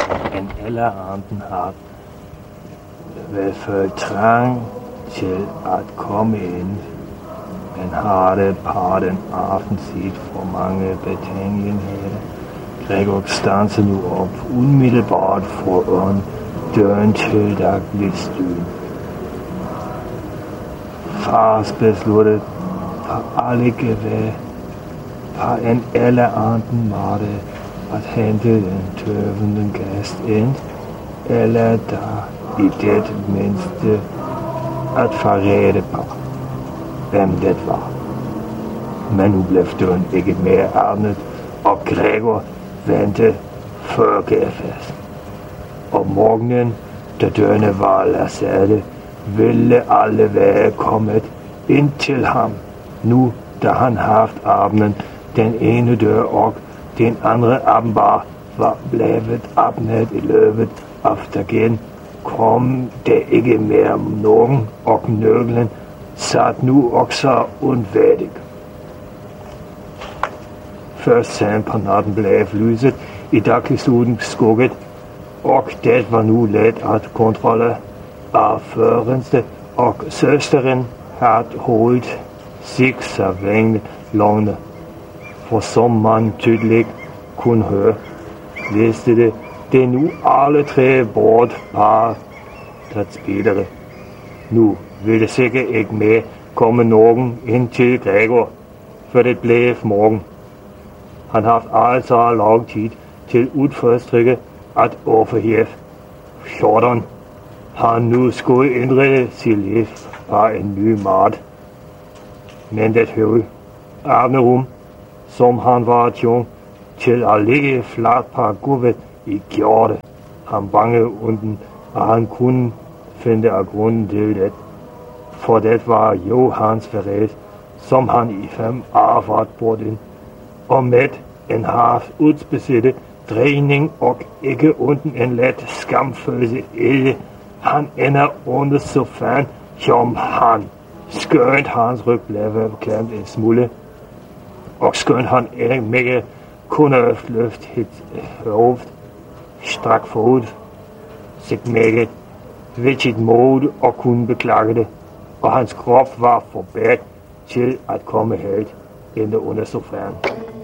en alle anden har været for trang til at komme ind, men har det par den aften set for mange betænkeligheder. Gregor standser nu op umiddelbart foran døren til dagligstuen. Fars besluttet på alle gevær på en eller anden måde at hente den tøvende gæst ind, eller der i det mindste at forrette på, hvem det var. Men nu blev døren ikke mere åbnet, og Gregor ventede før gærfest. Om morgenen, da dørene var lassatte, ville alle være kommet ind til ham. Nu, da han haft aftenen, den ene dør og den andre åbenbar var blevet åbnet i løbet af dagen, kom der ikke mere nogen, og nøglen satt nu også undværdig. Først sent på natten blev lyset i dagligstuen skugget, og det var nu let at kontrollere af førende, og søsteren havde holdt sig sædvanligt lunge. For som man tydeligt kunne høre, vidste det nu alle tre bort par spillere. Nu ville sikkert ikke mere komme nogen ind til Gregor, for det blev morgen. Han haft altså lang tid til udforstrikke at overhæve skjorten. Han nu skulle indrede sit liv på en ny mat. Men det høje Arnerum, som han var tvunget til at ligge fladt på gulvet i gjorde ham bange unden, og han kunne finde af grunden til det. For det var jo hans forræd, som han i 5 år var bort ind, og med en haft udspecielle drejning og ikke uden en let skamfølelse ikke. Han ender under sofaen, som han skønt hans ryg blev klemt en smule, og skønt han ikke kunne løfte et hoved strak forud, sig meget ved sit mod og kunne beklage det, og hans krop var forberedt til at komme helt inde under sofaen.